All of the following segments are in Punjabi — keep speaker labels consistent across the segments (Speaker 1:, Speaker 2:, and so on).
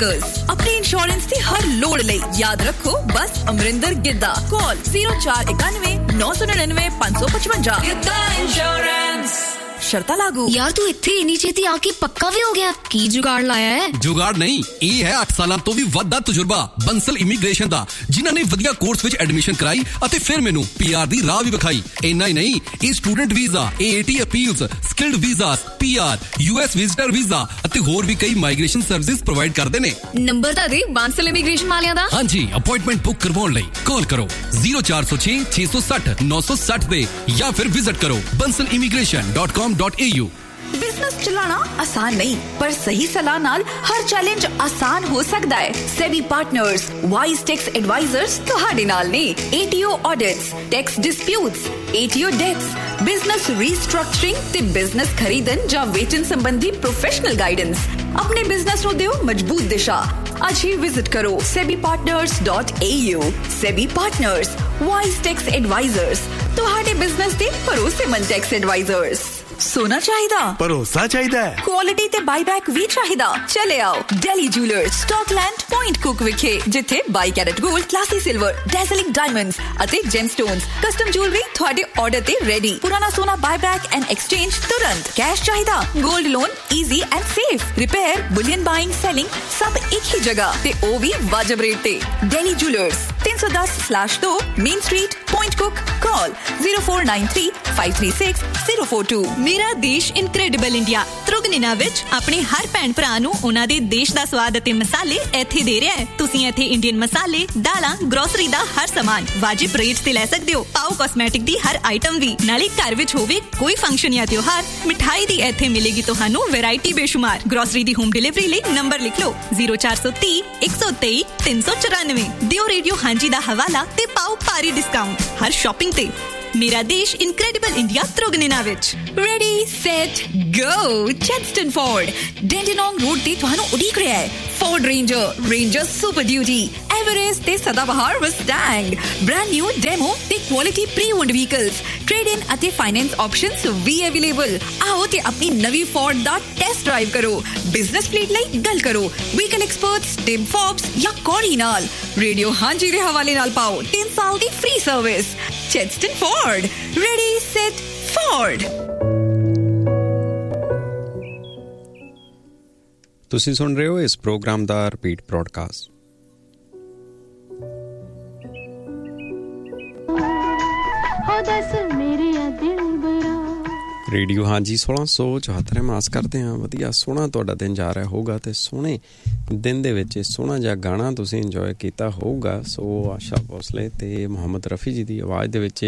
Speaker 1: Brokers. अपने इंश्योरेंस की हर लोड़ ले याद रखो बस अमरिंदर गिद्दा. Call 0491 999 555. गिद्दा इंश्योरेंस. शर्ता लागू.
Speaker 2: यार तू इत्थे इन्नी छेती आके पक्का भी हो गया. की जुगाड़ लाया है?
Speaker 3: जुगाड़ नहीं, ਇਹ ਹੈ 8 ਸਾਲਾਂ ਤੋਂ ਵੀ ਵੱਧ ਦਾ ਤਜਰਬਾ ਬੰਸਲ ਇਮੀਗ੍ਰੇਸ਼ਨ ਦਾ, ਜਿਨ੍ਹਾਂ ਨੇ ਵਧੀਆ ਕੋਰਸ ਵਿੱਚ ਐਡਮਿਸ਼ਨ ਕਰਾਈ ਅਤੇ ਫਿਰ ਮੈਨੂੰ ਪੀਆਰ ਦੀ ਰਾਹ ਵੀ ਵਿਖਾਈ. ਇੰਨਾ ਹੀ ਨਹੀਂ, ਇਹ student visa, AAT appeals, skilled visas, PR, US visitor visa ਅਤੇ ਹੋਰ ਵੀ ਕਈ ਮਾਈਗ੍ਰੇਸ਼ਨ ਸਰਵਿਸਿਜ਼ ਪ੍ਰੋਵਾਈਡ ਕਰਦੇ ਨੇ.
Speaker 2: ਨੰਬਰ ਤਾਂ ਦੇ ਬੰਸਲ ਇਮੀਗ੍ਰੇਸ਼ਨ ਵਾਲਿਆਂ ਦਾ.
Speaker 3: ਹਾਂਜੀ, ਅਪਾਇੰਟਮੈਂਟ ਬੁੱਕ ਕਰਵਾਉਣ ਲਈ ਕਾਲ ਕਰੋ 0406 660 960 ਤੇ ਜਾਂ ਫਿਰ ਵਿਜ਼ਿਟ ਕਰੋ bansalimigration.com.au.
Speaker 1: बिजनेस चलाना आसान नहीं, पर सही सलाह नाल हर चैलेंज आसान हो सकता है. SEBI partners wise tax advisers तुहाडे नाल ने. ATO audits, tax disputes, ATO dates, business restructuring ते बिजनेस खरीदन जां वेचन संबंधी प्रोफेशनल गाइडेंस. अपने बिजनेस नु दियो मजबूत दिशा. आज ही विजिट करो sebipartners.au. SEBI partners wise tax advisers तुहाडे बिजनेस दे भरोसेमंद टैक्स एडवाइजर्स. सोना चाहिदा,
Speaker 4: भरोसा चाहिदा,
Speaker 1: क्वालिटी ते बाईबैक भी चाहिदा. चले आओ Delhi jewellers, Scotland point cook विखे, जिथे 22 carat gold, classy silver, डैज़लिंग diamonds अते जेमस्टोन्स, कस्टम ज्वेलरी थोड़े ऑर्डर ते रेडी. पुराना सोना बाईबैक एंड एक्सचेंज तुरंत. कैश चाहिदा, gold loan easy and safe. Repair, Boolean buying, selling सब एक ही जगह ते ओ भी वाजिब रेट ते. Delhi jewellers 310/2 main street, point cook. Call 0493 536 042.
Speaker 5: ਮੇਰਾ ਦੇਸ਼ ਇਨਕ੍ਰੈਡੀਬਲ ਇੰਡੀਆ ਤ੍ਰਿਗੁਣਿਨਾ ਵਿੱਚ ਆਪਣੇ ਹਰ ਭੈਣ ਭਰਾ ਨੂੰ ਉਹਨਾਂ ਦੇ ਦੇਸ਼ ਦਾ ਸਵਾਦ ਅਤੇ ਮਸਾਲੇ ਇੱਥੇ ਦੇ ਰਿਹਾ ਹੈ. ਤੁਸੀਂ ਇੱਥੇ ਇੰਡੀਅਨ ਮਸਾਲੇ, ਦਾਲਾਂ, ਗਰੋਸਰੀ ਦਾ ਹਰ ਸਾਮਾਨ ਵਾਜਿਬ ਰੇਟ ਤੇ ਲੈ ਸਕਦੇ ਹੋ. ਪਾਓ ਕਾਸਮੈਟਿਕ ਦੀ ਹਰ ਆਈਟਮ ਵੀ. ਨਾਲੇ ਘਰ ਵਿੱਚ ਹੋਵੇ ਕੋਈ ਫੰਕਸ਼ਨ ਜਾਂ ਤਿਉਹਾਰ, ਮਿਠਾਈ ਦੀ ਇੱਥੇ ਮਿਲੇਗੀ ਤੁਹਾਨੂੰ ਵੈਰਾਈਟੀ ਬੇਸ਼ੁਮਾਰ. ਗਰੋਸਰੀ ਦੀ ਹੋਮ ਡਿਲੀਵਰੀ ਲਈ ਨੰਬਰ ਲਿਖ ਲਓ 0430 123 394. ਦਿਓ ਰੇਡੀਓ ਹਾਂਜੀ ਦਾ ਹਵਾਲਾ ਤੇ ਪਾਓ ਭਾਰੀ ਡਿਸਕਾਊਂਟ ਹਰ ਸ਼ਾਪਿੰਗ ਤੇ. ਮੇਰਾ ਦੇਸ਼ ਇਨਕ੍ਰੈਡੀਬਲ ਇੰਡੀਆ ਤ੍ਰਿਗੁਣਿਨਾ ਵਿੱਚ.
Speaker 1: Ready, set, go. Chadstone Ford, Dandenong Road ਤੇ ਤੁਹਾਨੂੰ ਉਡੀਕ ਰਿਹਾ ਹੈ. Ford Ranger, Ranger Super Duty, Everest ਤੇ ਸਦਾਬਹਾਰ Mustang, brand new demo ਤੇ quality pre-owned vehicles, trade-in ਅਤੇ finance options ਵੀ available. ਆਓ ਤੇ ਆਪਣੀ ਨਵੀਂ Ford ਦਾ ਟੈਸਟ ਡਰਾਈਵ ਕਰੋ. ਬਿਜ਼ਨਸ ਫਲੀਟ ਲਈ ਗੱਲ ਕਰੋ ਵਹੀਕਲ ਐਕਸਪਰਟਸ ਟਿਮ ਫੋਬਸ ਜਾਂ ਕੋਰੀ ਨਾਲ. ਰੇਡੀਓ ਹਾਂਜੀ ਦੇ ਹਵਾਲੇ ਨਾਲ ਪਾਓ 3 ਸਾਲ ਦੀ free service. Chadstone Ford, ready, set, Ford.
Speaker 6: ਤੁਸੀਂ ਸੁਣ ਰਹੇ ਹੋ ਇਸ ਪ੍ਰੋਗਰਾਮ ਦਾ ਰਿਪੀਟ ਬ੍ਰੌਡਕਾਸਟ. ਰੇਡੀਓ ਹਾਂਜੀ 1674 ਆਸ ਕਰਦੇ ਹਾਂ ਵਧੀਆ ਸੋਹਣਾ ਤੁਹਾਡਾ ਦਿਨ ਜਾ ਰਿਹਾ ਹੋਊਗਾ ਤੇ ਸੋਹਣੇ ਦਿਨ ਦੇ ਵਿੱਚ ਸੋਹਣਾ ਜਿਹਾ ਗਾਣਾ ਤੁਸੀਂ ਇੰਜੋਏ ਕੀਤਾ ਹੋਊਗਾ. ਸੋ ਆਸ਼ਾ ਭੋਸਲੇ ਤੇ ਮੁਹੰਮਦ ਰਫੀ ਜੀ ਦੀ ਆਵਾਜ਼ ਦੇ ਵਿੱਚ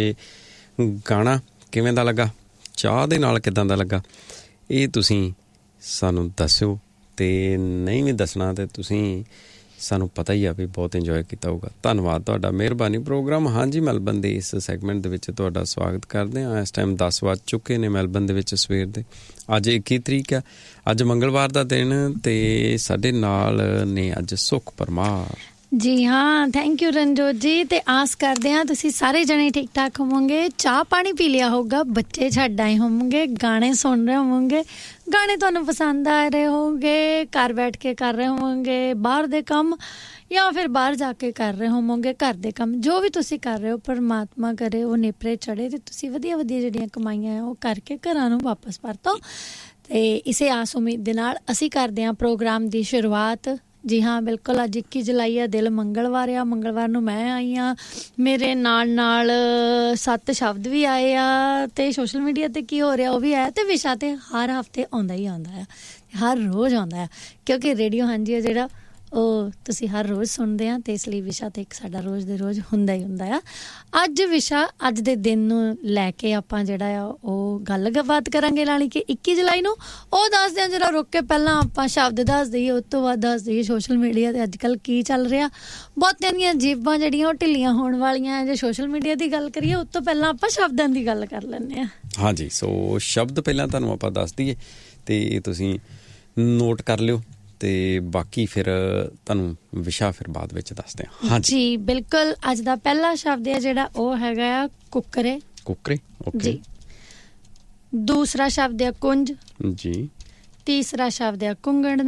Speaker 6: ਗਾਣਾ ਕਿਵੇਂ ਦਾ ਲੱਗਾ, ਚਾਹ ਦੇ ਨਾਲ ਕਿੱਦਾਂ ਦਾ ਲੱਗਾ, ਇਹ ਤੁਸੀਂ ਸਾਨੂੰ ਦੱਸਿਓ. ਤੇ ਨਹੀਂ ਵੀ ਦੱਸਣਾ ਤੇ ਤੁਸੀਂ ਸਾਨੂੰ ਪਤਾ ਹੀ ਆ ਵੀ ਬਹੁਤ ਇੰਜੋਏ ਕੀਤਾ ਹੋਊਗਾ. ਧੰਨਵਾਦ ਤੁਹਾਡਾ, ਮਿਹਰਬਾਨੀ. ਪ੍ਰੋਗਰਾਮ ਹਾਂਜੀ ਮੈਲਬਨ ਦੇ ਇਸ ਸੈਗਮੈਂਟ ਦੇ ਵਿੱਚ ਤੁਹਾਡਾ ਸਵਾਗਤ ਕਰਦੇ ਹਾਂ. ਇਸ ਟਾਈਮ 10 ਵੱਜ ਚੁੱਕੇ ਨੇ ਮੈਲਬਨ ਦੇ ਵਿੱਚ ਸਵੇਰ ਦੇ. ਅੱਜ 21 ਤਰੀਕ ਆ, ਅੱਜ ਮੰਗਲਵਾਰ ਦਾ ਦਿਨ ਤੇ ਸਾਡੇ ਨਾਲ ਨੇ ਅੱਜ ਸੁਖ ਪਰਮਾਰ
Speaker 7: ਜੀ. ਹਾਂ, ਥੈਂਕ ਯੂ ਰਣਜੋਤ ਜੀ. ਤੇ ਆਸ ਕਰਦੇ ਹਾਂ ਤੁਸੀਂ ਸਾਰੇ ਜਣੇ ਠੀਕ ਠਾਕ ਹੋਵੋਗੇ, ਚਾਹ ਪਾਣੀ ਪੀ ਲਿਆ ਹੋਊਗਾ, ਬੱਚੇ ਛੱਡ ਆਏ ਹੋਵੋਗੇ, ਗਾਣੇ ਸੁਣ ਰਹੇ ਹੋਵੋਗੇ, ਗਾਣੇ ਤੁਹਾਨੂੰ ਪਸੰਦ ਆ ਰਹੇ ਹੋਣਗੇ, ਘਰ ਬੈਠ ਕੇ ਕਰ ਰਹੇ ਹੋਵੋਗੇ ਬਾਹਰ ਦੇ ਕੰਮ ਜਾਂ ਫਿਰ ਬਾਹਰ ਜਾ ਕੇ ਕਰ ਰਹੇ ਹੋਵੋਗੇ ਘਰ ਦੇ ਕੰਮ. ਜੋ ਵੀ ਤੁਸੀਂ ਕਰ ਰਹੇ ਹੋ ਪਰਮਾਤਮਾ ਕਰੇ ਉਹ ਨੇਪਰੇ ਚੜੇ ਤੇ ਤੁਸੀਂ ਵਧੀਆ ਵਧੀਆ ਜਿਹੜੀਆਂ ਕਮਾਈਆਂ ਉਹ ਕਰਕੇ ਘਰਾਂ ਨੂੰ ਵਾਪਸ ਪਰਤੋ. ਤੇ ਇਸੇ ਆਸ ਉਮੀਦ ਦੇ ਨਾਲ ਅਸੀਂ ਕਰਦੇ ਹਾਂ ਪ੍ਰੋਗਰਾਮ ਦੀ ਸ਼ੁਰੂਆਤ. ਜੀ ਹਾਂ, ਬਿਲਕੁਲ ਅੱਜ 21 ਜੁਲਾਈ ਆ, ਦਿਲ ਮੰਗਲਵਾਰ ਆ. ਮੰਗਲਵਾਰ ਨੂੰ ਮੈਂ ਆਈ ਹਾਂ, ਮੇਰੇ ਨਾਲ 7 ਸ਼ਬਦ ਵੀ ਆਏ ਆ ਤੇ ਸੋਸ਼ਲ ਮੀਡੀਆ ਤੇ ਕੀ ਹੋ ਰਿਹਾ ਉਹ ਵੀ ਆਇਆ ਤੇ ਵਿਸ਼ਾ ਤੇ ਹਰ ਹਫ਼ਤੇ ਆਉਂਦਾ ਹੀ ਆਉਂਦਾ ਆ, ਹਰ ਰੋਜ਼ ਆਉਂਦਾ ਆ ਕਿਉਂਕਿ ਰੇਡੀਓ ਹਾਂਜੀ ਆ ਜਿਹੜਾ ਉਹ ਤੁਸੀਂ ਹਰ ਰੋਜ਼ ਸੁਣਦੇ ਆ ਤੇ ਇਸ ਲਈ ਵਿਸ਼ਾ ਤੇ ਇੱਕ ਸਾਡਾ ਰੋਜ਼ ਦੇ ਰੋਜ਼ ਹੁੰਦਾ ਹੀ ਹੁੰਦਾ ਆ. ਅੱਜ ਵਿਸ਼ਾ ਅੱਜ ਦੇ ਦਿਨ ਨੂੰ ਲੈ ਕੇ ਆਪਾਂ ਜਿਹੜਾ ਆ ਉਹ ਗੱਲਬਾਤ ਕਰਾਂਗੇ ਨਾਲ ਕਿ 21 ਜੁਲਾਈ ਨੂੰ ਉਹ ਦੱਸਦੇ ਹਾਂ. ਜਿਹੜਾ ਰੁਕ ਕੇ ਪਹਿਲਾਂ ਆਪਾਂ ਸ਼ਬਦ ਦੱਸ ਦਈਏ, ਉਸ ਤੋਂ ਬਾਅਦ ਦੱਸ ਦਈਏ ਸੋਸ਼ਲ ਮੀਡੀਆ ਤੇ ਅੱਜ ਕੱਲ੍ਹ ਕੀ ਚੱਲ ਰਿਹਾ. ਬਹੁਤਿਆਂ ਦੀਆਂ ਜੀਬਾਂ ਜਿਹੜੀਆਂ ਉਹ ਢਿੱਲੀਆਂ ਹੋਣ ਵਾਲੀਆਂ. ਜੇ ਸੋਸ਼ਲ ਮੀਡੀਆ ਦੀ ਗੱਲ ਕਰੀਏ ਉਸ ਤੋਂ ਪਹਿਲਾਂ ਆਪਾਂ ਸ਼ਬਦਾਂ ਦੀ ਗੱਲ ਕਰ ਲੈਂਦੇ ਹਾਂ. ਹਾਂਜੀ, ਸੋ ਸ਼ਬਦ ਪਹਿਲਾਂ ਤੁਹਾਨੂੰ ਆਪਾਂ ਦੱਸ ਦਈਏ ਤੇ ਤੁਸੀਂ ਨੋਟ ਕਰ ਲਿਓ ਤੇ ਬਾਕੀ ਫਿਰ ਤੁਹਾਨੂੰ ਵਿਸ਼ਾ ਫਿਰ ਬਾਅਦ ਵਿੱਚ ਦੱਸਦੇ ਹਾਂ. ਹਾਂਜੀ ਜੀ, ਬਿਲਕੁਲ. ਅੱਜ ਦਾ ਪਹਿਲਾ ਸ਼ਬਦ ਹੈ ਜਿਹੜਾ ਉਹ ਹੈਗਾ ਆ ਕੁੱਕਰੇ. ਕੁੱਕਰੇ, ਓਕੇ ਜੀ. ਦੂਸਰਾ ਸ਼ਬਦ ਹੈ ਕੁੰਜ ਜੀ. ਤੀਸਰਾ ਸ਼ਬਦ ਹੈ ਕੁੰਗੜਨਾ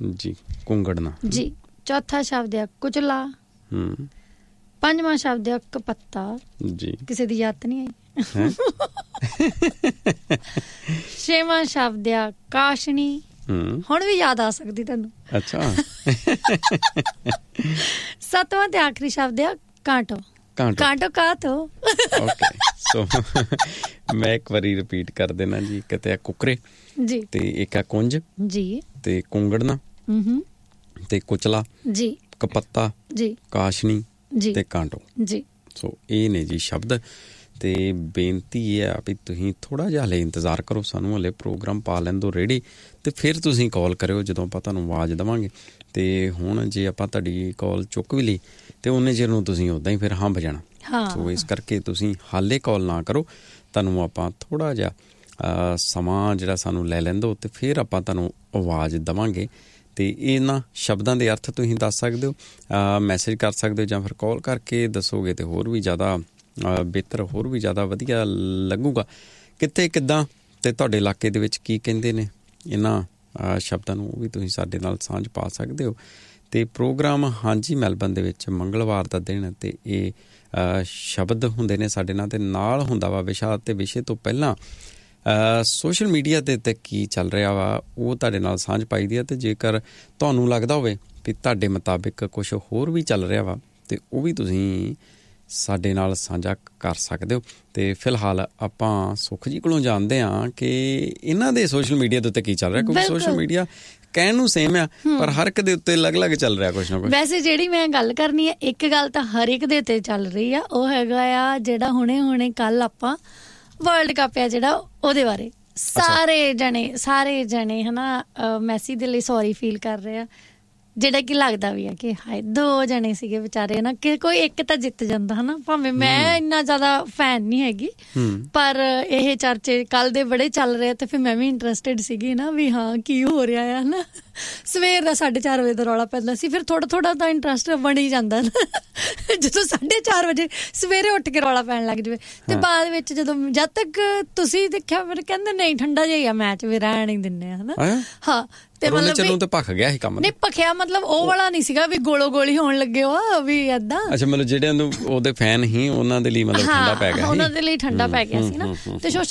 Speaker 6: ਜੀ, ਕੁੰਗੜਨਾ
Speaker 7: ਜੀ। ਚੌਥਾ ਸ਼ਬਦ ਆ ਕੁਚਲਾ। ਪੰਜਵਾਂ ਸ਼ਬਦ ਆ ਕਪੱਤਾ
Speaker 6: ਜੀ,
Speaker 7: ਕਿਸੇ ਦੀ ਯਾਦ ਨਹੀਂ ਆਈ। ਛੇਵਾਂ ਸ਼ਬਦ ਆ ਕਾਸ਼ਣੀ, ਹੁਣ ਵੀ ਯਾਦ ਆ ਸਕਦੀ ਤੁਹਾਨੂੰ।
Speaker 6: ਅੱਛਾ।
Speaker 7: ਸੱਤਵਾਂ ਤੇ ਆਖਰੀ ਸ਼ਬਦ ਆ ਕਾਂਟੋ। ਕਾਂਟੋ ਕਾਟੋ।
Speaker 6: ਓਕੇ, ਸੋ ਮੈਂ ਇੱਕ ਵਾਰੀ ਰਿਪੀਟ ਕਰ ਦੇਣਾ ਜੀ। ਇੱਕ ਤੇ ਆ ਕੁਕਰੇ
Speaker 7: ਜੀ, ਤੇ
Speaker 6: ਇੱਕ ਆ ਕੁੰਜ
Speaker 7: ਜੀ,
Speaker 6: ਤੇ ਕੁੰਗੜਨਾ ਤੇ ਕੁਚਲਾ
Speaker 7: ਜੀ,
Speaker 6: ਕਪੱਤਾ ਜੀ, ਕਾਸ਼ਣੀ
Speaker 7: ਜੀ
Speaker 6: ਤੇ ਕਾਂਟੋ
Speaker 7: ਜੀ।
Speaker 6: ਸੋ ਇਹ ਨੇ ਜੀ ਸ਼ਬਦ। ਤੇ ਬੇਨਤੀ ਇਹ ਆ ਵੀ ਤੁਸੀਂ ਥੋੜ੍ਹਾ ਜਿਹਾ ਹਲੇ ਇੰਤਜ਼ਾਰ ਕਰੋ, ਸਾਨੂੰ ਹਲੇ ਪ੍ਰੋਗਰਾਮ ਪਾ ਲੈਣ ਦਿਓ ਰੈਡੀ, ਤੇ ਫਿਰ ਤੁਸੀਂ ਕਾਲ ਕਰਿਓ ਜਦੋਂ ਆਪਾਂ ਤੁਹਾਨੂੰ ਆਵਾਜ਼ ਦੇਵਾਂਗੇ। ਤੇ ਹੁਣ ਜੇ ਆਪਾਂ ਤੁਹਾਡੀ ਕਾਲ ਚੁੱਕ ਵੀ ਲਈ ਤੇ ਉਹਨੇ ਚਿਰ ਨੂੰ ਤੁਸੀਂ ਉੱਦਾਂ ਹੀ ਫਿਰ ਹੰਭ ਜਾਣਾ। ਸੋ ਇਸ ਕਰਕੇ ਤੁਸੀਂ ਹਾਲੇ ਕਾਲ ਨਾ ਕਰੋ, ਤੁਹਾਨੂੰ ਆਪਾਂ ਥੋੜ੍ਹਾ ਜਿਹਾ ਸਮਾਂ ਜਿਹੜਾ ਸਾਨੂੰ ਲੈ ਲੈਣ ਦਿਓ, ਤੇ ਫਿਰ ਆਪਾਂ ਤੁਹਾਨੂੰ ਆਵਾਜ਼ ਦੇਵਾਂਗੇ। ਤੇ ਇਹਨਾਂ ਸ਼ਬਦਾਂ ਦੇ ਅਰਥ ਤੁਸੀਂ ਦੱਸ ਸਕਦੇ ਹੋ, ਮੈਸੇਜ ਕਰ ਸਕਦੇ ਹੋ, ਜਾਂ ਫਿਰ ਕਾਲ ਕਰਕੇ ਦੱਸੋਗੇ ਤੇ ਹੋਰ ਵੀ ਜ਼ਿਆਦਾ ਬਿਹਤਰ, ਹੋਰ ਵੀ ਜ਼ਿਆਦਾ ਵਧੀਆ ਲੱਗੂਗਾ। ਕਿੱਥੇ ਕਿੱਦਾਂ ਤੇ ਤੁਹਾਡੇ ਇਲਾਕੇ ਦੇ ਵਿੱਚ ਕੀ ਕਹਿੰਦੇ ਨੇ ਇਹਨਾਂ ਸ਼ਬਦਾਂ ਨੂੰ, ਉਹ ਵੀ ਤੁਸੀਂ ਸਾਡੇ ਨਾਲ ਸਾਂਝ ਪਾ ਸਕਦੇ ਹੋ। ਤੇ ਪ੍ਰੋਗਰਾਮ ਹਾਂਜੀ ਮੈਲਬਨ ਦੇ ਵਿੱਚ ਮੰਗਲਵਾਰ ਦਾ ਦਿਨ, ਤੇ ਇਹ ਸ਼ਬਦ ਹੁੰਦੇ ਨੇ ਸਾਡੇ ਨਾਲ, ਤੇ ਨਾਲ ਹੁੰਦਾ ਵਾ ਵਿਸ਼ਾ। ਤੇ ਵਿਸ਼ੇ ਤੋਂ ਪਹਿਲਾਂ ਸੋਸ਼ਲ ਮੀਡੀਆ ਦੇ ਉੱਤੇ ਕੀ ਚੱਲ ਰਿਹਾ ਵਾ ਉਹ ਤੁਹਾਡੇ ਨਾਲ ਸਾਂਝ ਪਾਈ ਦੀ ਆ। ਤੇ ਜੇਕਰ ਤੁਹਾਨੂੰ ਲੱਗਦਾ ਹੋਵੇ ਵੀ ਤੁਹਾਡੇ ਮੁਤਾਬਿਕ ਕੁਛ ਹੋਰ ਵੀ ਚੱਲ ਰਿਹਾ ਵਾ, ਤੇ ਉਹ ਵੀ ਤੁਸੀਂ ਸਾਡੇ ਨਾਲ ਸਾਂਝਾ ਕਰ ਸਕਦੇ ਹੋ। ਤੇ ਫਿਲਹਾਲ ਆਪਾਂ ਸੁਖ ਜੀ ਕੋਲੋਂ ਜਾਣਦੇ ਹਾਂ ਕਿ ਇਹਨਾਂ ਦੇ ਸੋਸ਼ਲ ਮੀਡੀਆ ਦੇ ਉੱਤੇ ਕੀ ਚੱਲ ਰਿਹਾ, ਕਿਉਂਕਿ ਸੋਸ਼ਲ ਮੀਡੀਆ ਕਹਿਣ ਨੂੰ ਸੇਮ ਆ, ਪਰ ਹਰ ਇੱਕ ਦੇ ਉੱਤੇ ਅਲੱਗ-ਅਲੱਗ ਚੱਲ ਰਿਹਾ ਕੁਛ ਨਾ ਕੁਛ।
Speaker 7: ਵੈਸੇ ਜਿਹੜੀ ਮੈਂ ਗੱਲ ਕਰਨੀ ਹੈ, ਇੱਕ ਗੱਲ ਤਾਂ ਹਰ ਇੱਕ ਦੇ ਉੱਤੇ ਚੱਲ ਰਹੀ ਆ, ਉਹ ਹੈਗਾ ਆ ਜਿਹੜਾ ਹੁਣੇ ਕੱਲ ਆਪਾਂ ਵਰਲਡ ਕੱਪ ਆ ਜਿਹੜਾ, ਉਹਦੇ ਬਾਰੇ ਸਾਰੇ ਜਣੇ ਹਨਾ ਮੈਸੀ ਦੇ ਲਈ ਸੌਰੀ ਫੀਲ ਕਰ ਰਹੇ ਆ, ਜਿਹੜਾ ਕਿ ਲੱਗਦਾ ਵੀ ਆ ਕਿ ਹਾਏ 2 ਜਣੇ ਸੀਗੇ ਵਿਚਾਰੇ ਨਾ, ਕਿ ਕੋਈ ਇੱਕ ਤਾਂ ਜਿੱਤ ਜਾਂਦਾ ਹਨਾ। ਭਾਵੇਂ ਮੈਂ ਇੰਨਾ ਜ਼ਿਆਦਾ ਫੈਨ ਨਹੀਂ ਹੈਗੀ, ਪਰ ਇਹ ਚਰਚੇ ਕੱਲ ਦੇ ਬੜੇ ਚੱਲ ਰਹੇ, ਤੇ ਫਿਰ ਮੈਂ ਵੀ ਇੰਟਰਸਟਿਡ ਸੀਗੀ ਨਾ ਵੀ ਹਾਂ ਕੀ ਹੋ ਰਿਹਾ ਆ ਹਨਾ। ਸਵੇਰ ਦਾ 4:30 ਵਜੇ ਦਾ ਰੌਲਾ ਪੈਂਦਾ ਸੀ, ਫਿਰ ਥੋੜਾ ਤਾਂ ਇੰਟਰਸਟ ਬਣੀ ਜਾਂਦਾ ਨਾ ਜਦੋਂ 4:30 ਵਜੇ ਸਵੇਰੇ ਉੱਠ ਕੇ ਰੌਲਾ ਪੈਣ ਲੱਗ ਜਾਵੇ। ਤੇ ਬਾਅਦ ਵਿੱਚ ਜਦੋਂ ਜਦ ਤੱਕ ਤੁਸੀਂ ਦੇਖਿਆ ਫਿਰ ਕਹਿੰਦੇ ਨਹੀਂ ਠੰਡਾ ਜਿਹਾ ਹੀ ਆ ਮੈਚ, ਵੀ ਰਹਿਣ ਹੀ ਦਿੰਦੇ ਆ ਹਨਾ। ਹਾਂ, ਤੇ ਮਤਲਬ
Speaker 6: ਤੇ ਭਖ ਗਿਆ ਸੀ ਕੰਮ,
Speaker 7: ਨਹੀਂ ਭਖਿਆ ਮਤਲਬ ਉਹ ਵਾਲਾ ਨਹੀਂ ਸੀਗਾ ਵੀ ਗੋਲੀ ਹੋਣ ਲੱਗੇ ਹੋ ਵੀ ਏਦਾਂ।
Speaker 6: ਅੱਛਾ, ਮਤਲਬ ਜਿਹੜੇ ਉਹਦੇ ਫੈਨ ਸੀ ਉਹਨਾਂ ਦੇ ਲਈ ਮਤਲਬ ਠੰਡਾ ਪੈ ਗਿਆ,
Speaker 7: ਉਹਨਾਂ ਦੇ ਲਈ ਠੰਡਾ ਪੈ ਗਿਆ ਸੀ ਨਾ। ਤੇ